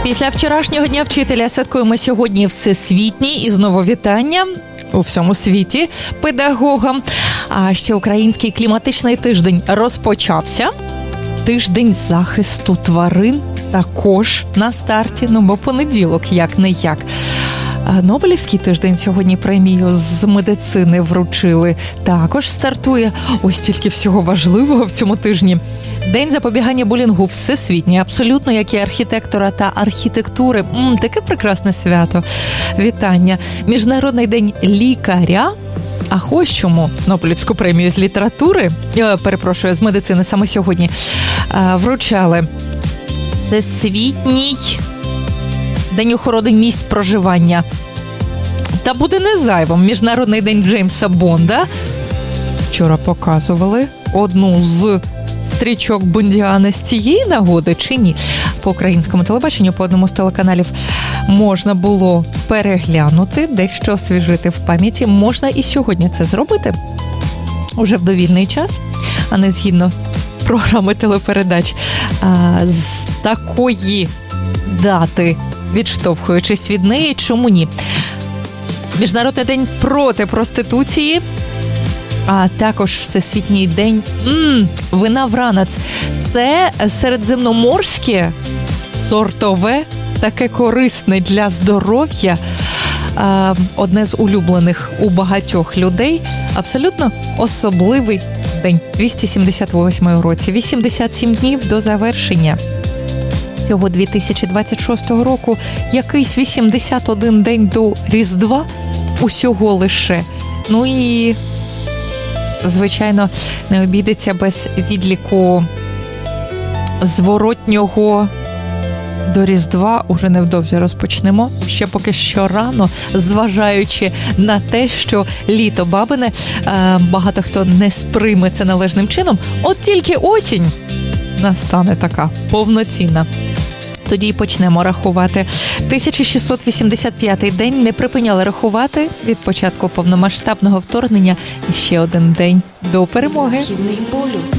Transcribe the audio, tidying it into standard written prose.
Після вчорашнього Дня вчителя святкуємо сьогодні Всесвітній і знову вітання у всьому світі педагогам. А ще Український кліматичний тиждень розпочався. Тиждень захисту тварин також на старті, бо понеділок, як-не-як. Нобелівський тиждень сьогодні премію з медицини вручили. Також стартує ось тільки всього важливого в цьому тижні. День запобігання булінгу всесвітній, абсолютно, як і архітектора та архітектури. Таке прекрасне свято. Вітання. Міжнародний день лікаря. А ось чому Нобелівську премію з літератури, з медицини саме сьогодні, вручали. Всесвітній день охорони місць проживання. Та буде не зайвим Міжнародний день Джеймса Бонда. Вчора показували одну з стрічок Бондіана з цієї нагоди чи ні? По українському телебаченню, по одному з телеканалів можна було переглянути, дещо освіжити в пам'яті. Можна і сьогодні це зробити, уже в довільний час, а не згідно програми телепередач. З такої дати, відштовхуючись від неї, чому ні? Міжнародний день проти проституції, а також Всесвітній день вина Вранац. Це середземноморське, сортове, таке корисне для здоров'я, одне з улюблених у багатьох людей. Абсолютно особливий день. 278 році, 87 днів до завершення цього 2026 року, якийсь 81 день до Різдва, усього лише. Ну і, звичайно, не обійдеться без відліку зворотнього до Різдва. Уже невдовзі розпочнемо. Ще поки що рано, зважаючи на те, що літо бабине, багато хто не сприйме це належним чином. От тільки осінь настане така повноцінна. Тоді й почнемо рахувати. 1685-й день не припиняли рахувати від початку повномасштабного вторгнення. І ще один день до перемоги.